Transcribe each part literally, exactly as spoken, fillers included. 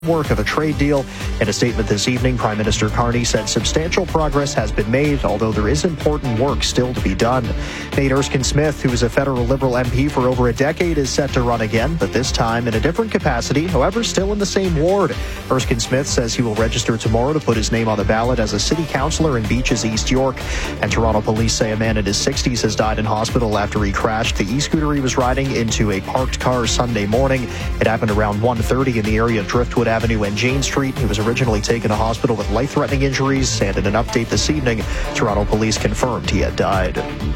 work of a trade deal. In a statement this evening, Prime Minister Carney said substantial progress has been made, although there is important work still to be done. Nate Erskine-Smith, who is a federal Liberal M P for over a decade, is set to run again, but this time in a different capacity, however still in the same ward. Erskine-Smith says he will register tomorrow to put his name on the ballot as a city councillor in Beaches, East York. And Toronto police say a man in his sixties has died in hospital after he crashed the e-scooter he was riding into a parked car Sunday morning. It happened around one thirty in the area of Driftwood Avenue and Jane Street. He was originally taken to hospital with life-threatening injuries, and in an update this evening, Toronto police confirmed he had died.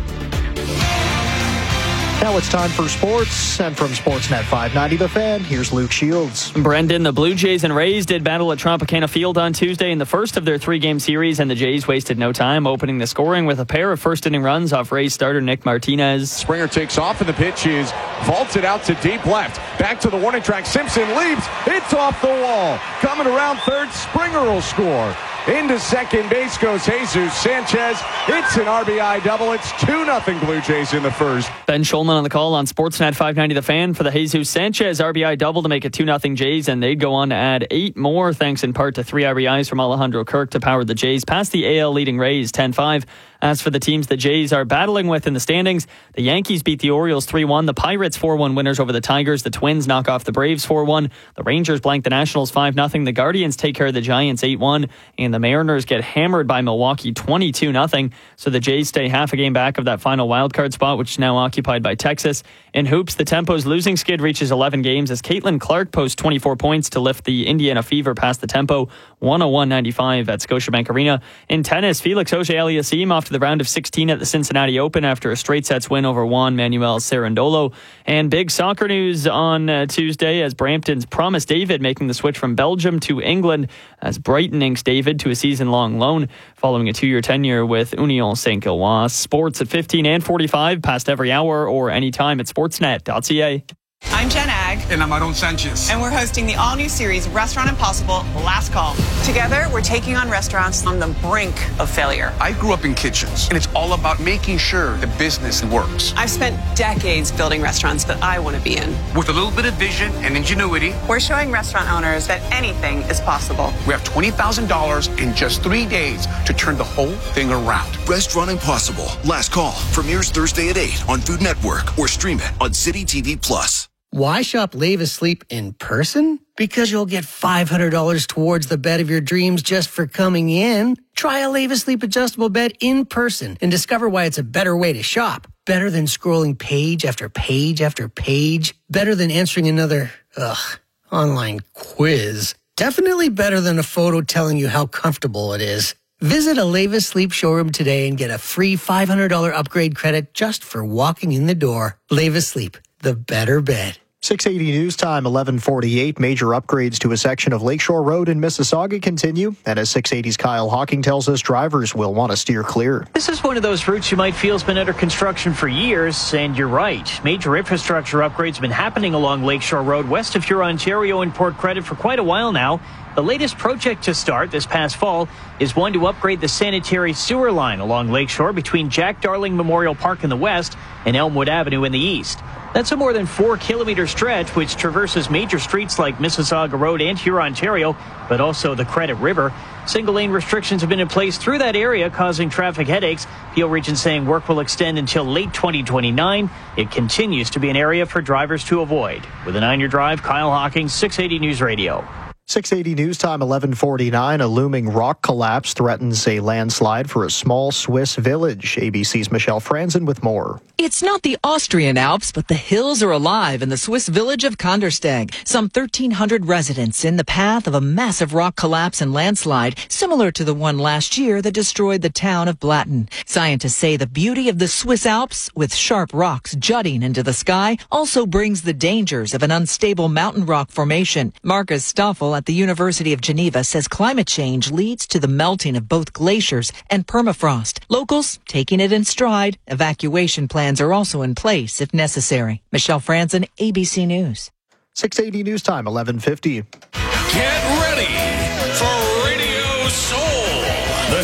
Now it's time for sports, and from Sportsnet five ninety The Fan, here's Luke Shields. Brendan, the Blue Jays and Rays did battle at Tropicana Field on Tuesday in the first of their three-game series, and the Jays wasted no time opening the scoring with a pair of first-inning runs off Rays starter Nick Martinez. Springer takes off, and the pitch is vaulted out to deep left. Back to the warning track. Simpson leaps. It's off the wall. Coming around third, Springer will score. Into second base goes Jesus Sanchez. It's an R B I double. It's two nothing Blue Jays in the first. Ben Schulman on the call on Sportsnet five ninety The Fan for the Jesus Sanchez R B I double to make it two nothing Jays, and they'd go on to add eight more thanks in part to three R B Is from Alejandro Kirk to power the Jays past the A L leading Rays ten five. As for the teams the Jays are battling with in the standings, the Yankees beat the Orioles three one, the Pirates four one winners over the Tigers, the Twins knock off the Braves four one, the Rangers blank the Nationals five nothing, the Guardians take care of the Giants eight one, and the Mariners get hammered by Milwaukee twenty-two nothing. So the Jays stay half a game back of that final wildcard spot, which is now occupied by Texas. In hoops, the Tempo's losing skid reaches eleven games as Caitlin Clark posts twenty-four points to lift the Indiana Fever past the Tempo one oh one ninety-five at Scotiabank Arena. In tennis, Felix Auger-Aliassime off to the round of sixteen at the Cincinnati Open after a straight sets win over Juan Manuel Cerundolo. And big soccer news on uh, Tuesday as Brampton's Promise David making the switch from Belgium to England as Brighton inks David to a season-long loan following a two-year tenure with Union Saint-Gilloise. Sports at fifteen and forty-five, past every hour or anytime at sportsnet dot c a. I'm Jen Ag. And I'm Aaron Sanchez. And we're hosting the all-new series, Restaurant Impossible, Last Call. Together, we're taking on restaurants on the brink of failure. I grew up in kitchens, and it's all about making sure the business works. I've spent decades building restaurants that I want to be in. With a little bit of vision and ingenuity, we're showing restaurant owners that anything is possible. We have twenty thousand dollars in just three days to turn the whole thing around. Restaurant Impossible, Last Call, premieres Thursday at eight on Food Network or stream it on City T V Plus. Why shop Levis Sleep in person? Because you'll get five hundred dollars towards the bed of your dreams just for coming in. Try a Levis Sleep adjustable bed in person and discover why it's a better way to shop. Better than scrolling page after page after page. Better than answering another, ugh, online quiz. Definitely better than a photo telling you how comfortable it is. Visit a Levis Sleep showroom today and get a free five hundred dollars upgrade credit just for walking in the door. Levis Sleep, the better bed. six eighty News Time, eleven forty-eight. Major upgrades to a section of Lakeshore Road in Mississauga continue. And as six eighty's Kyle Hawking tells us, drivers will want to steer clear. This is one of those routes you might feel has been under construction for years, and you're right. Major infrastructure upgrades have been happening along Lakeshore Road west of Huron, Ontario and Port Credit for quite a while now. The latest project to start this past fall is one to upgrade the sanitary sewer line along Lakeshore between Jack Darling Memorial Park in the west and Elmwood Avenue in the east. That's a more than four kilometer stretch which traverses major streets like Mississauga Road and Huron, Ontario, but also the Credit River. Single lane restrictions have been in place through that area, causing traffic headaches. Peel Region saying work will extend until late twenty twenty-nine. It continues to be an area for drivers to avoid. With a nine-year drive, Kyle Hawking, six eighty News Radio. six eighty News Time, eleven forty-nine. A looming rock collapse threatens a landslide for a small Swiss village. A B C's Michelle Franzen with more. It's not the Austrian Alps, but the hills are alive in the Swiss village of Kandersteg. Some thirteen hundred residents in the path of a massive rock collapse and landslide, similar to the one last year that destroyed the town of Blatten. Scientists say the beauty of the Swiss Alps, with sharp rocks jutting into the sky, also brings the dangers of an unstable mountain rock formation. Marcus Stoffel at the University of Geneva says climate change leads to the melting of both glaciers and permafrost. Locals taking it in stride. Evacuation plans are also in place if necessary. Michelle Franzen, A B C News. six eighty News Time, eleven fifty. Get ready for Radio Soul, the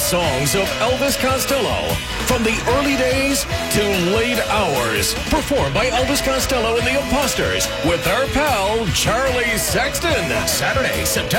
songs of Elvis Costello from the early days to late hours. Performed by Elvis Costello and the Imposters with our pal Charlie Sexton. Saturday, September